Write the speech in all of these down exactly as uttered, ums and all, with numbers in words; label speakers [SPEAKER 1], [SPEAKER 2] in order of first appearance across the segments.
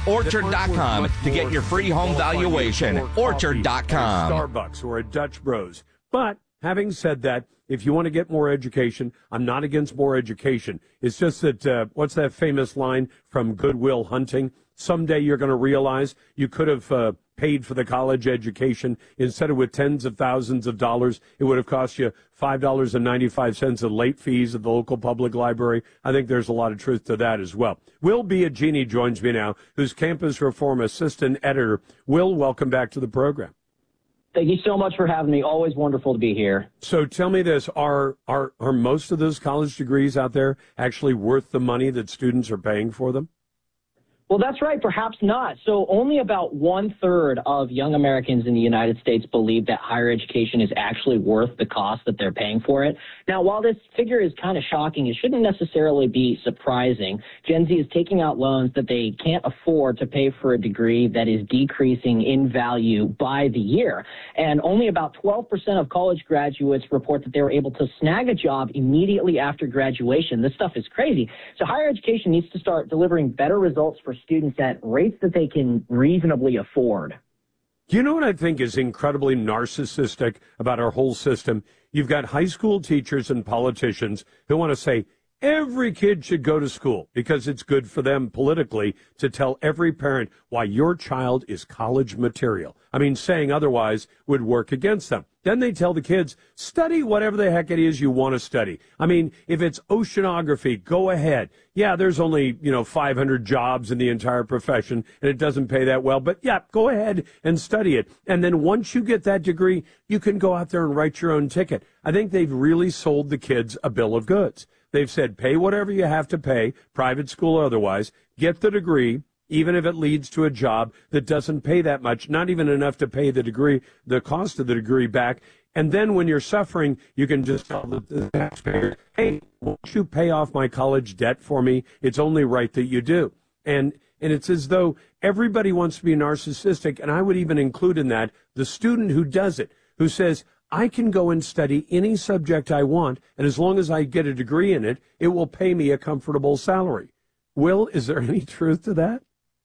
[SPEAKER 1] orchard dot com to get your free home valuation. orchard dot com.
[SPEAKER 2] Starbucks or at Dutch Bros. But having said that, if you want to get more education, I'm not against more education. It's just that, uh, what's that famous line from Good Will Hunting? Someday you're going to realize you could have uh, paid for the college education. Instead of with tens of thousands of dollars, it would have cost you five dollars and ninety-five cents in late fees at the local public library. I think there's a lot of truth to that as well. Will Biagini joins me now, who's Campus Reform Assistant Editor. Will, welcome back to the program.
[SPEAKER 3] Thank you so much for having me. Always wonderful to be here.
[SPEAKER 2] So tell me this, are, are, are most of those college degrees out there actually worth the money that students are paying for them?
[SPEAKER 3] Well, that's right. Perhaps not. So only about one third of young Americans in the United States believe that higher education is actually worth the cost that they're paying for it. Now, while this figure is kind of shocking, it shouldn't necessarily be surprising. Gen Z is taking out loans that they can't afford to pay for a degree that is decreasing in value by the year. And only about twelve percent of college graduates report that they were able to snag a job immediately after graduation. This stuff is crazy. So higher education needs to start delivering better results for students at rates that they can reasonably afford.
[SPEAKER 2] Do you know what I think is incredibly narcissistic about our whole system? You've got high school teachers and politicians who want to say every kid should go to school because it's good for them politically to tell every parent why your child is college material. I mean, saying otherwise would work against them. Then they tell the kids, study whatever the heck it is you want to study. I mean, if it's oceanography, go ahead. Yeah, there's only, you know, five hundred jobs in the entire profession, and it doesn't pay that well. But, yeah, go ahead and study it. And then once you get that degree, you can go out there and write your own ticket. I think they've really sold the kids a bill of goods. They've said, pay whatever you have to pay, private school or otherwise, get the degree, even if it leads to a job that doesn't pay that much, not even enough to pay the degree, the cost of the degree back. And then when you're suffering, you can just tell the, the taxpayer, hey, won't you pay off my college debt for me? It's only right that you do. And and it's as though everybody wants to be narcissistic, and I would even include in that the student who does it, who says, I can go and study any subject I want, and as long as I get a degree in it, it will pay me a comfortable salary. Will, is there any truth to that?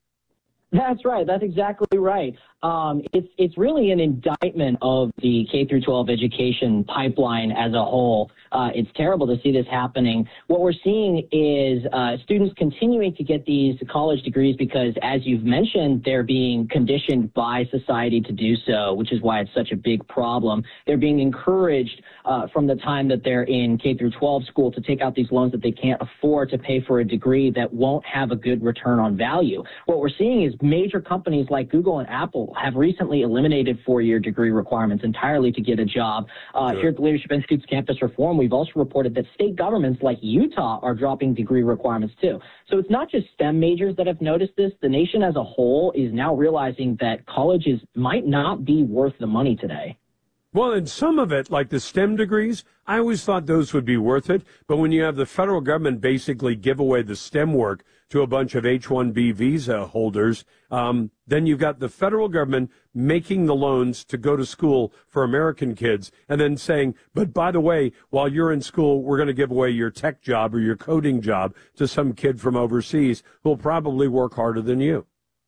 [SPEAKER 3] That's right. That's exactly right. Um, it's it's really an indictment of the K through twelve education pipeline as a whole. Uh, it's terrible to see this happening. What we're seeing is uh, students continuing to get these college degrees because, as you've mentioned, they're being conditioned by society to do so, which is why it's such a big problem. They're being encouraged uh, from the time that they're in K through twelve school to take out these loans that they can't afford to pay for a degree that won't have a good return on value. What we're seeing is major companies like Google and Apple have recently eliminated four-year degree requirements entirely to get a job. Uh, here at the Leadership Institute's Campus Reform, we've also reported that state governments like Utah are dropping degree requirements too. So it's not just STEM majors that have noticed this. The nation as a whole is now realizing that colleges might not be worth the money today.
[SPEAKER 2] Well, and some of it, like the STEM degrees, I always thought those would be worth it. But when you have the federal government basically give away the STEM work to a bunch of H one B visa holders, um, then you've got the federal government making the loans to go to school for American kids and then saying, but by the way, while you're in school, we're going to give away your tech job or your coding job to some kid from overseas who'll probably work harder than you.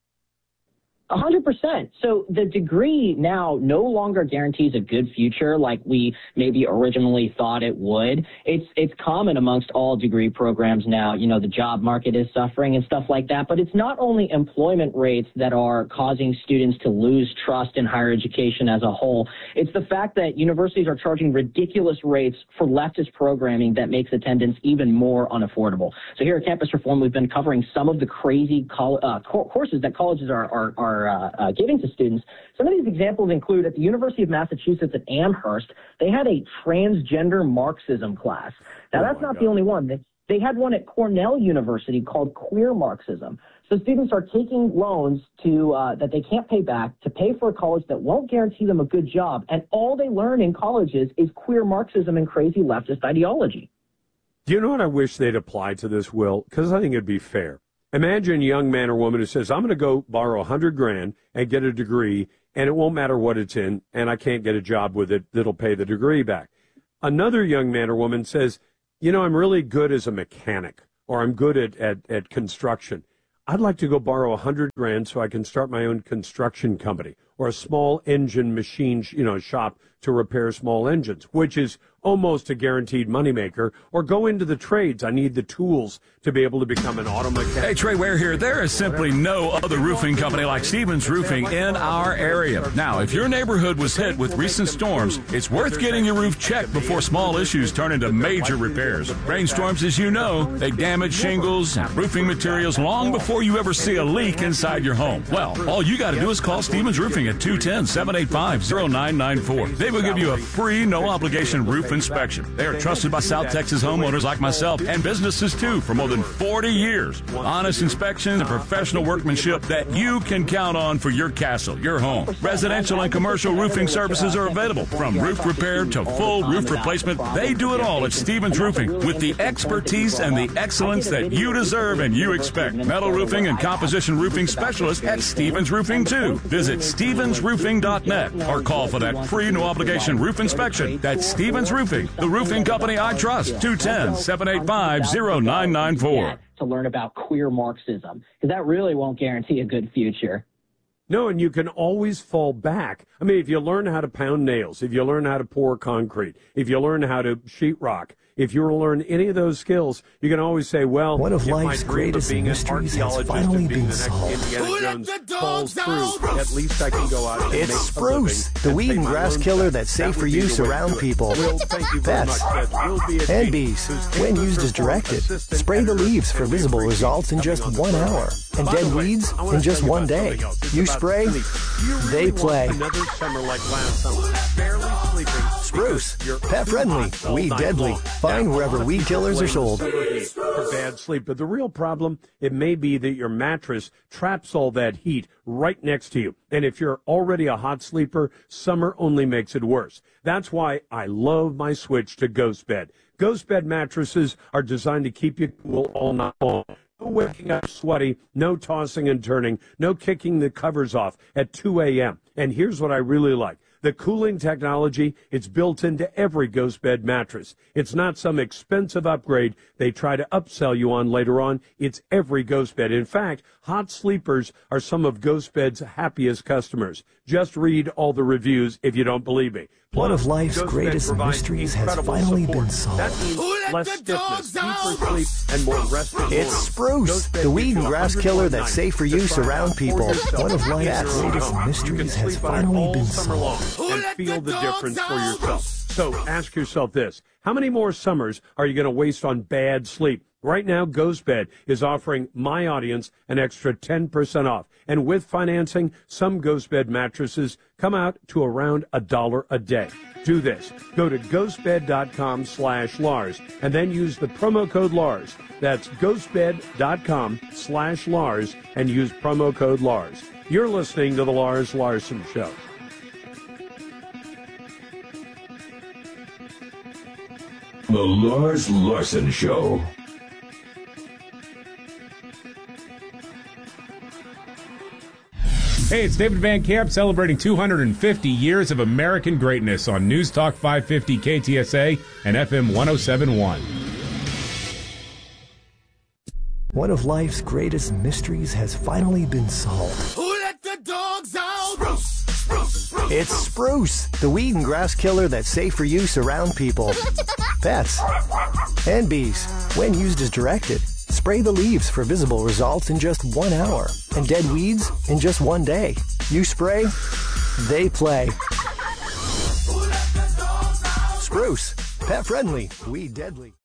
[SPEAKER 3] A hundred percent. So the degree now no longer guarantees a good future like we maybe originally thought it would. It's it's common amongst all degree programs now. You know, the job market is suffering and stuff like that. But it's not only employment rates that are causing students to lose trust in higher education as a whole. It's the fact that universities are charging ridiculous rates for leftist programming that makes attendance even more unaffordable. So here at Campus Reform, we've been covering some of the crazy col- uh, co- courses that colleges are are, are Uh, uh, giving to students. Some of these examples include at the University of Massachusetts at Amherst, they had a transgender Marxism class. Now, oh that's not God. the only one. They, they had one at Cornell University called Queer Marxism. So students are taking loans to uh, that they can't pay back to pay for a college that won't guarantee them a good job. And all they learn in colleges is queer Marxism and crazy leftist ideology.
[SPEAKER 2] Do you know what I wish they'd apply to this, Will? Because I think it'd be fair. Imagine a young man or woman who says, I'm going to go borrow a hundred grand and get a degree, and it won't matter what it's in, and I can't get a job with it that'll pay the degree back. Another young man or woman says, you know, I'm really good as a mechanic, or I'm good at, at, at construction. I'd like to go borrow a hundred grand so I can start my own construction company or a small engine machine, you know, shop to repair small engines, which is almost a guaranteed moneymaker, or go into the trades. I need the tools to be able to become an auto mechanic.
[SPEAKER 4] Hey, Trey Ware here. There is simply no other roofing company like Stevens Roofing in our area. Now, if your neighborhood was hit with recent storms, it's worth getting your roof checked before small issues turn into major repairs. Rainstorms, as you know, they damage shingles and roofing materials long before you ever see a leak inside your home. Well, all you got to do is call Stevens Roofing at two one zero, seven eight five, zero nine nine four. They will give you a free, no-obligation roof inspection. They are trusted by South Texas homeowners like myself and businesses, too, for more than forty years. Honest inspections and professional workmanship that you can count on for your castle, your home. Residential and commercial roofing services are available, from roof repair to full roof replacement. They do it all at Stevens Roofing with the expertise and the excellence that you deserve and you expect. Metal roofing and composition roofing specialists at Stevens Roofing, too. Visit stevens roofing dot net or call for that free, no-obligation roof inspection. That's Stevens Roofing, the roofing company I trust. two one zero, seven eight five, zero nine nine four.
[SPEAKER 3] To learn about queer Marxism, because that really won't guarantee a good future.
[SPEAKER 2] No, and you can always fall back. I mean, if you learn how to pound nails, if you learn how to pour concrete, if you learn how to sheetrock, if you learn any of those skills, you can always say, well,
[SPEAKER 5] one of life's greatest mysteries has finally been solved.
[SPEAKER 2] Who let the dogs out? At least I can go out and
[SPEAKER 5] it's
[SPEAKER 2] make
[SPEAKER 5] spruce, the weed and grass killer that's safe for use around people, pets, and bees. When used as directed, spray the leaves for visible results in just one hour, and dead weeds in just one day. You spray, they play.
[SPEAKER 2] Another summer like last summer, barely sleeping.
[SPEAKER 5] Spruce, pet friendly, weed deadly. Find wherever weed killers are sold.
[SPEAKER 2] For bad sleep, but the real problem, it may be that your mattress traps all that heat right next to you. And if you're already a hot sleeper, summer only makes it worse. That's why I love my switch to Ghost Bed. Ghost Bed mattresses are designed to keep you cool all night long. No waking up sweaty, no tossing and turning, no kicking the covers off at two a.m. And here's what I really like. The cooling technology, it's built into every Ghost Bed mattress. It's not some expensive upgrade they try to upsell you on later on. It's every Ghost Bed. In fact, hot sleepers are some of Ghost Bed's happiest customers. Just read all the reviews if you don't believe me. Plus,
[SPEAKER 5] one of life's
[SPEAKER 2] Ghost
[SPEAKER 5] greatest mysteries has finally
[SPEAKER 2] support.
[SPEAKER 5] been solved.
[SPEAKER 2] That means less stiffness, deeper sleep, and more rest.
[SPEAKER 5] It's spruce, the weed and grass killer that's safe for use around people. One of life's greatest mysteries has finally been solved.
[SPEAKER 2] And feel the difference for yourself. So ask yourself this. How many more summers are you going to waste on bad sleep? Right now, Ghost Bed is offering my audience an extra ten percent off. And with financing, some Ghost Bed mattresses come out to around a dollar a day. Do this. Go to ghostbed.com slash Lars and then use the promo code Lars. That's ghostbed.com slash Lars and use promo code Lars. You're listening to The Lars Larson Show.
[SPEAKER 6] The Lars Larson Show.
[SPEAKER 7] Hey, it's David Van Camp celebrating two hundred fifty years of American greatness on News Talk five fifty K T S A and F M one oh seven point one.
[SPEAKER 5] One of life's greatest mysteries has finally been solved.
[SPEAKER 8] Who let the dogs out? Spruce, spruce, spruce.
[SPEAKER 5] It's spruce, the weed and grass killer that's safe for use around people, pets, and bees. When used as directed, spray the leaves for visible results in just one hour, and dead weeds in just one day. You spray, they play. Spruce, pet friendly, weed deadly.